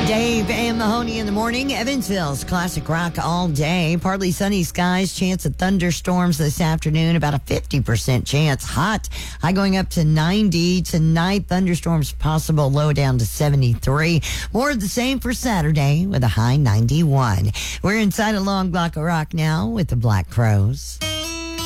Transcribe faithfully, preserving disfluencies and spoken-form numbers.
Dave and Mahoney in the morning. Evansville's classic rock all day. Partly sunny skies, chance of thunderstorms this afternoon, about a fifty percent chance. Hot, high going up to ninety. Tonight, thunderstorms possible, low down to seventy-three. More of the same for Saturday with a high ninety-one. We're inside a long block of rock now with the Black Crowes.